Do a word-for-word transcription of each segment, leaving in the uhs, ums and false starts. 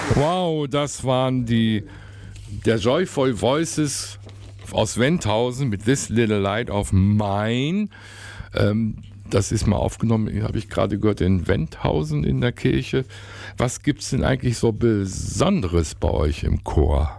Wow, das waren die der Joyful Voices aus Wendhausen mit This Little Light of Mine. Ähm, das ist mal aufgenommen, habe ich gerade gehört, in Wendhausen in der Kirche. Was gibt es denn eigentlich so Besonderes bei euch im Chor?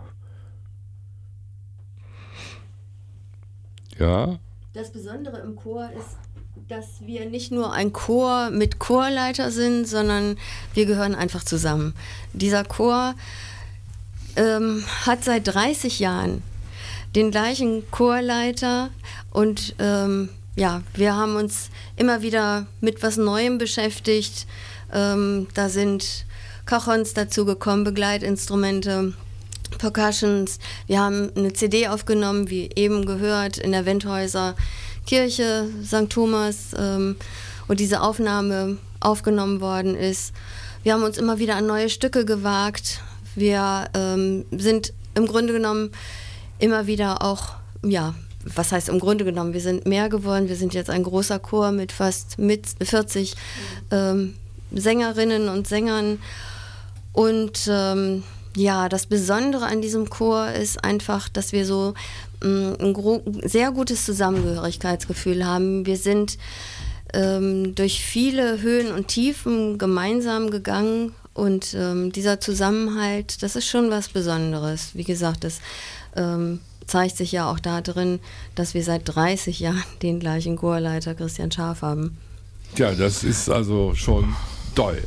Ja? Das Besondere im Chor ist, dass wir nicht nur ein Chor mit Chorleiter sind, sondern wir gehören einfach zusammen. Dieser Chor ähm, hat seit dreißig Jahren den gleichen Chorleiter und ähm, ja, wir haben uns immer wieder mit was Neuem beschäftigt. Ähm, da sind Cajons dazugekommen, Begleitinstrumente, Percussions. Wir haben eine C D aufgenommen, wie eben gehört, in der Wendhäuser Kirche, Sankt Thomas, ähm, wo diese Aufnahme aufgenommen worden ist. Wir haben uns immer wieder an neue Stücke gewagt. Wir ähm, sind im Grunde genommen immer wieder auch, ja, was heißt im Grunde genommen, wir sind mehr geworden. Wir sind jetzt ein großer Chor mit fast mit vierzig ähm, Sängerinnen und Sängern. Und ähm, ja, das Besondere an diesem Chor ist einfach, dass wir so ähm, ein gro- sehr gutes Zusammengehörigkeitsgefühl haben. Wir sind ähm, durch viele Höhen und Tiefen gemeinsam gegangen und ähm, dieser Zusammenhalt, das ist schon was Besonderes. Wie gesagt, das ähm, zeigt sich ja auch da drin, dass wir seit dreißig Jahren den gleichen Chorleiter Christian Scharf haben. Ja, das ist also schon toll.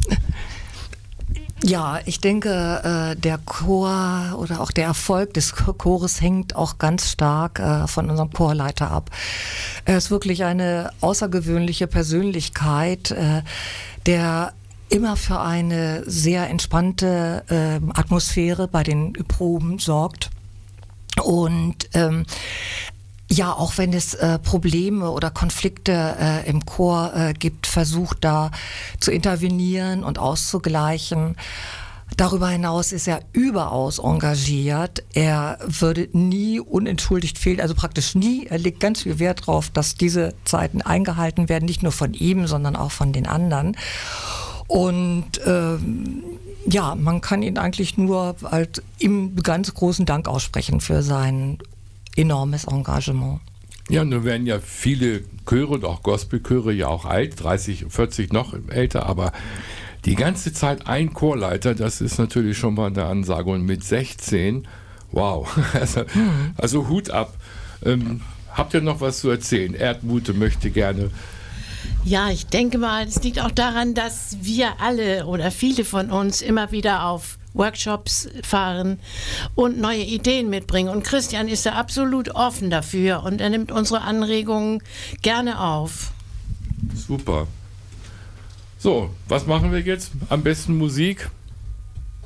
Ja, ich denke, äh, der Chor oder auch der Erfolg des Chores hängt auch ganz stark äh, von unserem Chorleiter ab. Er ist wirklich eine außergewöhnliche Persönlichkeit, äh, der immer für eine sehr entspannte äh, Atmosphäre bei den Proben sorgt. Und ähm, ja, auch wenn es äh, Probleme oder Konflikte äh, im Chor äh, gibt, versucht da zu intervenieren und auszugleichen. Darüber hinaus ist er überaus engagiert. Er würde nie unentschuldigt fehlen, also praktisch nie. Er legt ganz viel Wert darauf, dass diese Zeiten eingehalten werden, nicht nur von ihm, sondern auch von den anderen. Und ähm, ja, man kann ihn eigentlich nur halt ihm ganz großen Dank aussprechen für sein enormes Engagement. Ja, nun werden ja viele Chöre und auch Gospelchöre ja auch alt, dreißig, vierzig noch älter, aber die ganze Zeit ein Chorleiter, das ist natürlich schon mal eine Ansage. Und mit sechzehn, wow, also, also Hut ab. Ähm, habt ihr noch was zu erzählen? Erdmute möchte gerne. Ja, ich denke mal, es liegt auch daran, dass wir alle oder viele von uns immer wieder auf Workshops fahren und neue Ideen mitbringen. Und Christian ist da absolut offen dafür und er nimmt unsere Anregungen gerne auf. Super. So, was machen wir jetzt? Am besten Musik?